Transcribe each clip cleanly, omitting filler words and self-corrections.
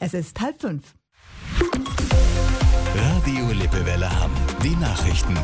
Es ist 4:30. Radio Lippewelle Hamm. Die Nachrichten.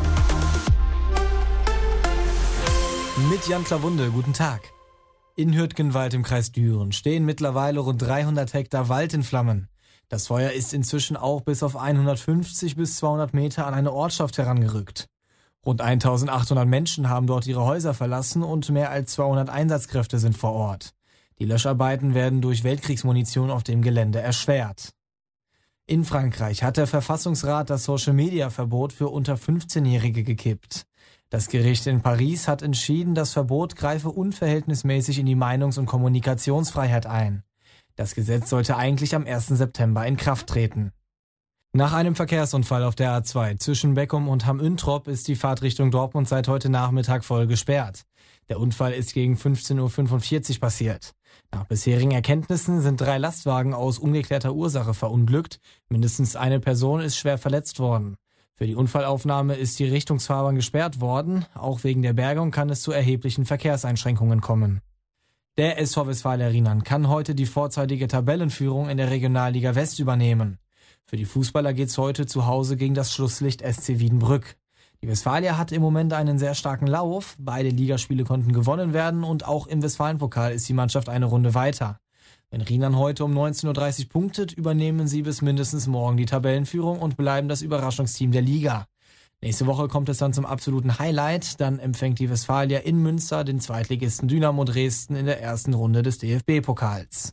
Mit Jan Klawunde, guten Tag. In Hürtgenwald im Kreis Düren stehen mittlerweile rund 300 Hektar Wald in Flammen. Das Feuer ist inzwischen auch bis auf 150 bis 200 Meter an eine Ortschaft herangerückt. Rund 1800 Menschen haben dort ihre Häuser verlassen und mehr als 200 Einsatzkräfte sind vor Ort. Die Löscharbeiten werden durch Weltkriegsmunition auf dem Gelände erschwert. In Frankreich hat der Verfassungsrat das Social-Media-Verbot für unter 15-Jährige gekippt. Das Gericht in Paris hat entschieden, das Verbot greife unverhältnismäßig in die Meinungs- und Kommunikationsfreiheit ein. Das Gesetz sollte eigentlich am 1. September in Kraft treten. Nach einem Verkehrsunfall auf der A2 zwischen Beckum und Hamm-Üntrop ist die Fahrt Richtung Dortmund seit heute Nachmittag voll gesperrt. Der Unfall ist gegen 15:45 Uhr passiert. Nach bisherigen Erkenntnissen sind 3 Lastwagen aus ungeklärter Ursache verunglückt. Mindestens eine Person ist schwer verletzt worden. Für die Unfallaufnahme ist die Richtungsfahrbahn gesperrt worden. Auch wegen der Bergung kann es zu erheblichen Verkehrseinschränkungen kommen. Der SV Westfalia Rheinland kann heute die vorzeitige Tabellenführung in der Regionalliga West übernehmen. Für die Fußballer geht's heute zu Hause gegen das Schlusslicht SC Wiedenbrück. Die Westfalia hat im Moment einen sehr starken Lauf. Beide Ligaspiele konnten gewonnen werden und auch im Westfalenpokal ist die Mannschaft eine Runde weiter. Wenn Rheinland heute um 19:30 Uhr punktet, übernehmen sie bis mindestens morgen die Tabellenführung und bleiben das Überraschungsteam der Liga. Nächste Woche kommt es dann zum absoluten Highlight. Dann empfängt die Westfalia in Münster den Zweitligisten Dynamo Dresden in der ersten Runde des DFB-Pokals.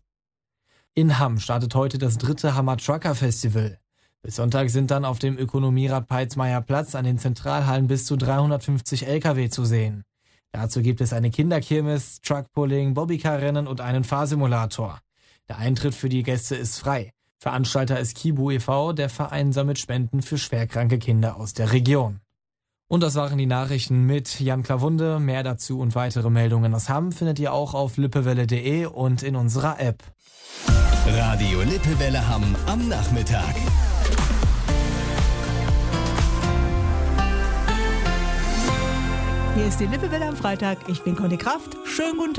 In Hamm startet heute das 3. Hammer Trucker Festival. Bis Sonntag sind dann auf dem Ökonomierad Peitsmeier Platz an den Zentralhallen bis zu 350 LKW zu sehen. Dazu gibt es eine Kinderkirmes, Truckpulling, Bobbycar-Rennen und einen Fahrsimulator. Der Eintritt für die Gäste ist frei. Veranstalter ist Kibu e.V., der Verein sammelt Spenden für schwerkranke Kinder aus der Region. Und das waren die Nachrichten mit Jan Klawunde. Mehr dazu und weitere Meldungen aus Hamm findet ihr auch auf lippewelle.de und in unserer App. Radio Lippewelle Hamm am Nachmittag. Hier ist die Lippewelle am Freitag. Ich bin Conny Kraft. Schönen guten Tag.